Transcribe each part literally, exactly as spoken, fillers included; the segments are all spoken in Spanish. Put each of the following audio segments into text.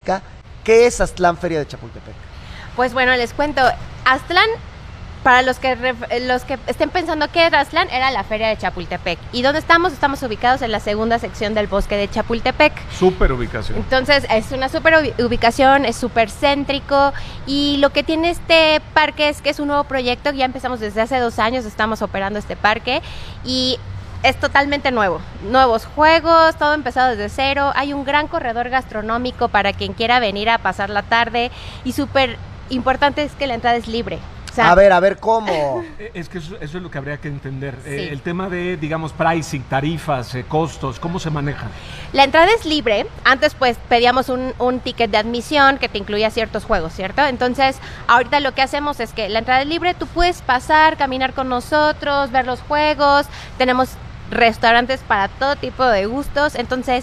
prehispánica. ¿Qué es Aztlán Feria de Chapultepec? Pues bueno, les cuento, Aztlán, para los que los que estén pensando qué era Aztlán, era la Feria de Chapultepec. ¿Y dónde estamos? Estamos ubicados en la segunda sección del bosque de Chapultepec. Súper ubicación. Entonces, es una súper ubicación, es súper céntrico, y lo que tiene este parque es que es un nuevo proyecto. Ya empezamos desde hace dos años, estamos operando este parque, y es totalmente nuevo. Nuevos juegos, todo empezado desde cero. Hay un gran corredor gastronómico para quien quiera venir a pasar la tarde, y súper importante es que la entrada es libre. O sea, a ver, a ver, ¿cómo? Es que eso, eso es lo que habría que entender. Sí. Eh, el tema de, digamos, pricing, tarifas, eh, costos, ¿cómo se manejan? La entrada es libre. Antes, pues, pedíamos un, un ticket de admisión que te incluía ciertos juegos, ¿cierto? Entonces, ahorita lo que hacemos es que la entrada es libre, tú puedes pasar, caminar con nosotros, ver los juegos, tenemos restaurantes para todo tipo de gustos, entonces...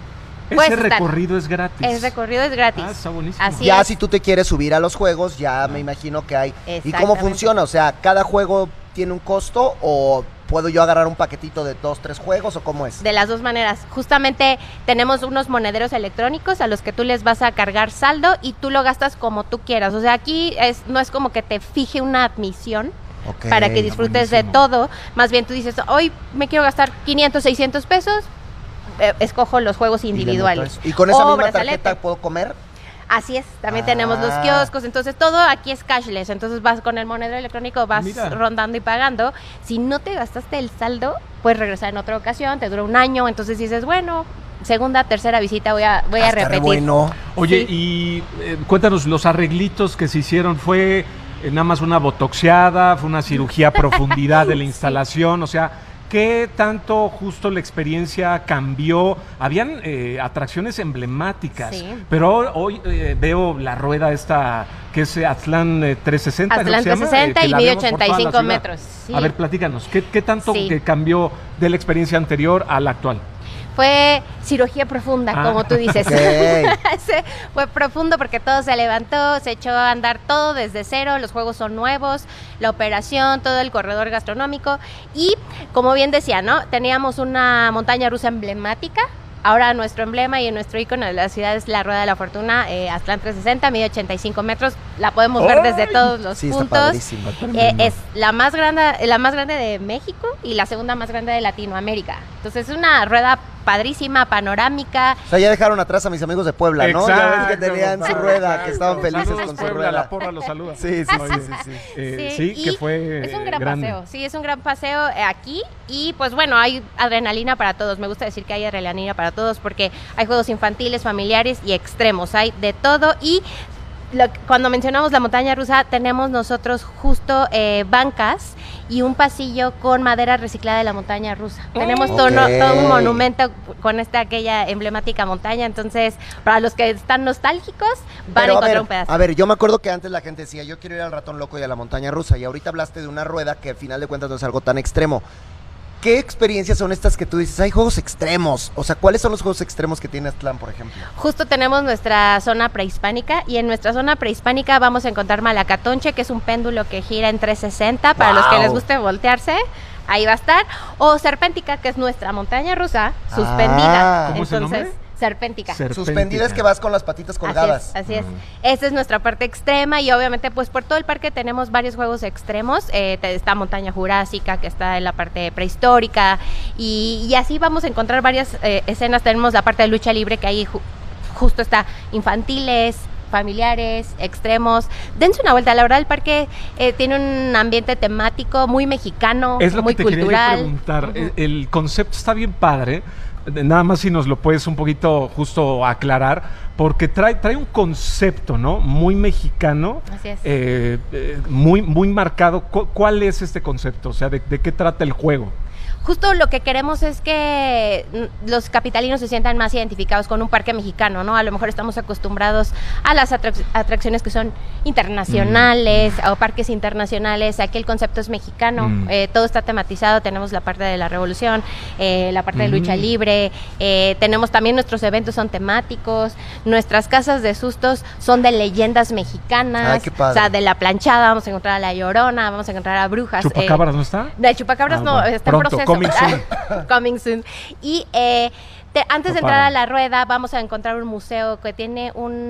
Ese recorrido es gratis. El recorrido es gratis. Ah, está buenísimo. Así ya es. Si tú te quieres subir a los juegos, ya me imagino que hay. ¿Y cómo Exactamente. funciona? O sea, ¿cada juego tiene un costo o puedo yo agarrar un paquetito de dos, tres juegos o cómo es? De las dos maneras. Justamente tenemos unos monederos electrónicos a los que tú les vas a cargar saldo y tú lo gastas como tú quieras. O sea, aquí es, no es como que te fije una admisión. Okay, para que disfrutes de todo. Más bien tú dices, hoy me quiero gastar quinientos, seiscientos pesos, eh, escojo los juegos individuales. ¿Y con esa o misma brazalete. tarjeta puedo comer? Así es, también ah. tenemos los kioscos, entonces todo aquí es cashless, entonces vas con el monedero electrónico, vas Mira. rondando y pagando. Si no te gastaste el saldo, puedes regresar en otra ocasión, te dura un año, entonces dices, bueno, segunda, tercera visita voy a, voy a repetir. Bueno. Oye, sí. y eh, cuéntanos, los arreglitos que se hicieron, ¿fue eh, nada más una botoxeada, fue una cirugía a profundidad de la instalación? O sea, ¿qué tanto justo la experiencia cambió? Habían eh, atracciones emblemáticas, Sí. pero hoy eh, veo la rueda esta, que es Aztlán eh, trescientos sesenta. Aztlán creo que se llama, trescientos sesenta eh, que y la mide vemos por ochenta y toda la cinco ciudad. metros. Sí. A ver, platícanos, ¿qué, qué tanto Sí. que cambió de la experiencia anterior a la actual? Fue cirugía profunda, Ah. como tú dices. Okay. Fue profundo porque todo se levantó, se echó a andar todo desde cero, los juegos son nuevos, la operación, todo el corredor gastronómico y, como bien decía, ¿no? Teníamos una montaña rusa emblemática. Ahora nuestro emblema y nuestro icono de la ciudad es la Rueda de la Fortuna, eh, Aztlán trescientos sesenta, mide ochenta y cinco metros, la podemos ver desde todos los sí, puntos. Está Eh, es la más grande, la más grande de México y la segunda más grande de Latinoamérica. Entonces es una rueda padrísima, panorámica. O sea, ya dejaron atrás a mis amigos de Puebla, ¿no? Exacto, ya ves que tenían su exacto, rueda, que estaban exacto. felices Saludos, con su Puebla, rueda. La porra los saluda. Sí, sí, sí, sí, sí. Eh, Sí, sí, y que fue es un gran grande. paseo, sí, es un gran paseo eh, aquí y pues bueno, hay adrenalina para todos, me gusta decir que hay adrenalina para todos porque hay juegos infantiles, familiares y extremos, hay de todo y lo, cuando mencionamos la montaña rusa tenemos nosotros justo eh, bancas y un pasillo con madera reciclada de la montaña rusa. Oh, tenemos todo, okay. no, todo un monumento con esta aquella emblemática montaña, entonces para los que están nostálgicos van Pero, a encontrar a ver, un pedazo. A ver, yo me acuerdo que antes la gente decía, yo quiero ir al ratón loco y a la montaña rusa, y ahorita hablaste de una rueda que al final de cuentas no es algo tan extremo. ¿Qué experiencias son estas que tú dices? Hay juegos extremos. O sea, ¿cuáles son los juegos extremos que tiene Aztlán, por ejemplo? Justo tenemos nuestra zona prehispánica y en nuestra zona prehispánica vamos a encontrar Malacatonche, que es un péndulo que gira en trescientos sesenta para wow. los que les guste voltearse. Ahí va a estar. O Serpéntica, que es nuestra montaña rusa suspendida. Ah, ¿cómo es el Entonces, nombre? Serpéntica. Serpéntica. Suspendida es que vas con las patitas colgadas. Así es, así es. Mm. Esta es nuestra parte extrema y obviamente pues por todo el parque tenemos varios juegos extremos. Eh, está Montaña Jurásica, que está en la parte prehistórica y, y así vamos a encontrar varias eh, escenas. Tenemos la parte de lucha libre que ahí ju- justo está infantiles, familiares, extremos. Dense una vuelta, la verdad el parque eh, tiene un ambiente temático muy mexicano, Es lo muy que te cultural. quería preguntar. Uh-huh. el, el concepto está bien padre. Nada más si nos lo puedes un poquito justo aclarar, porque trae, trae un concepto, ¿no? Muy mexicano. Así es. Eh, eh, muy, muy marcado. ¿Cu- ¿Cuál es este concepto? O sea, ¿de, de qué trata el juego? Justo lo que queremos es que mm, los capitalinos se sientan más identificados con un parque mexicano, ¿no? A lo mejor estamos acostumbrados a las atrac- atracciones que son internacionales mm. o parques internacionales. Aquí el concepto es mexicano, mm. eh, todo está tematizado. Tenemos la parte de la revolución, eh, la parte mm. de lucha libre, eh, tenemos también nuestros eventos son temáticos, nuestras casas de sustos son de leyendas mexicanas. Ay, qué padre. O sea, de la planchada vamos a encontrar a la Llorona, vamos a encontrar a brujas. ¿Chupacabras eh, no está? De Chupacabras Ah, no, bueno. está Pronto, en proceso. coming soon. Coming soon. Y eh, te, antes de Papá. entrar a la rueda vamos a encontrar un museo que tiene un